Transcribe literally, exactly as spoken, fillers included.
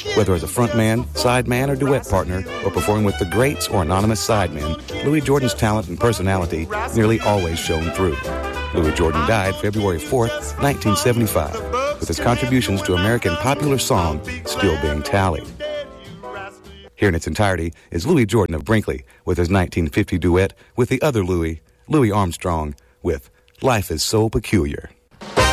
Whether as a frontman, sideman, or duet partner, or performing with the greats or anonymous sidemen, Louis Jordan's talent and personality nearly always shone through. Louis Jordan died February fourth, nineteen seventy-five, with his contributions to American popular song still being tallied. Here in its entirety is Louis Jordan of Brinkley with his nineteen fifty duet with the other Louis, Louis Armstrong, with Life is So Peculiar.